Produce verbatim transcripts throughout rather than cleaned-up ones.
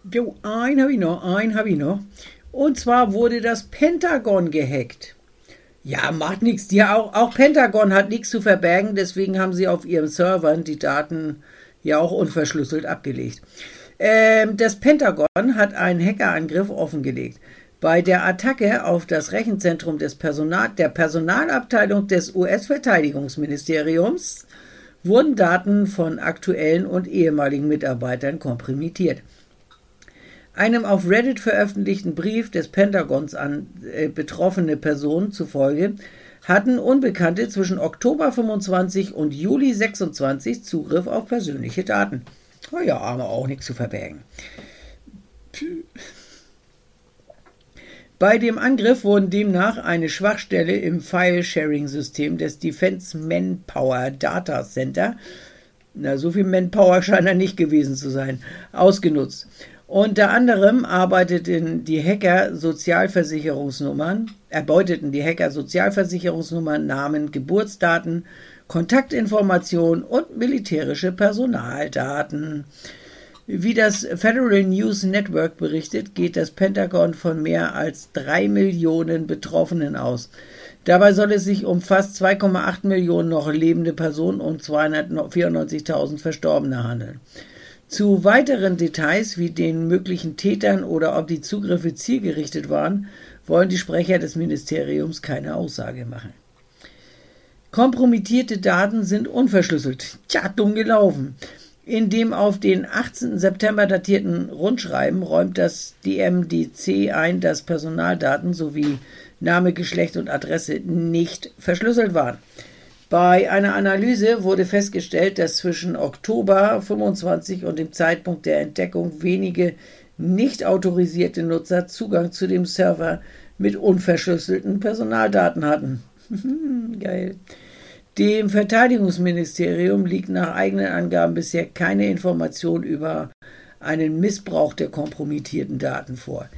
Jo, einen habe ich noch, einen habe ich noch. Und zwar wurde das Pentagon gehackt. Ja, macht nichts. Ja, auch, auch Pentagon hat nichts zu verbergen, deswegen haben sie auf ihren Servern die Daten ja auch unverschlüsselt abgelegt. Ähm, das Pentagon hat einen Hackerangriff offengelegt. Bei der Attacke auf das Rechenzentrum des Personal, der Personalabteilung des U S-Verteidigungsministeriums wurden Daten von aktuellen und ehemaligen Mitarbeitern kompromittiert. Einem auf Reddit veröffentlichten Brief des Pentagons an äh, betroffene Personen zufolge hatten Unbekannte zwischen Oktober fünfundzwanzig und Juli sechsundzwanzig Zugriff auf persönliche Daten. Oh ja, aber auch nichts zu verbergen. Bei dem Angriff wurden demnach eine Schwachstelle im File-Sharing-System des Defense Manpower Data Center, na, so viel Manpower scheint er nicht gewesen zu sein, ausgenutzt. Unter anderem arbeiteten die Hacker Sozialversicherungsnummern, erbeuteten die Hacker Sozialversicherungsnummern, Namen, Geburtsdaten, Kontaktinformationen und militärische Personaldaten. Wie das Federal News Network berichtet, geht das Pentagon von mehr als drei Millionen Betroffenen aus. Dabei soll es sich um fast zwei Komma acht Millionen noch lebende Personen und zweihundertvierundneunzigtausend Verstorbene handeln. Zu weiteren Details wie den möglichen Tätern oder ob die Zugriffe zielgerichtet waren, wollen die Sprecher des Ministeriums keine Aussage machen. Kompromittierte Daten sind unverschlüsselt. Tja, dumm gelaufen. In dem auf den achtzehnten September datierten Rundschreiben räumt das D M D C ein, dass Personaldaten sowie Name, Geschlecht und Adresse nicht verschlüsselt waren. Bei einer Analyse wurde festgestellt, dass zwischen Oktober fünfundzwanzig und dem Zeitpunkt der Entdeckung wenige nicht autorisierte Nutzer Zugang zu dem Server mit unverschlüsselten Personaldaten hatten. Geil. Dem Verteidigungsministerium liegt nach eigenen Angaben bisher keine Information über einen Missbrauch der kompromittierten Daten vor.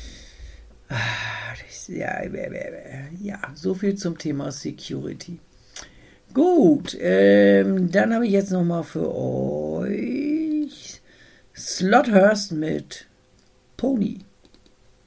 Ja, ja, so viel zum Thema Security. Gut, ähm, dann habe ich jetzt nochmal für euch Slothurst mit Pony.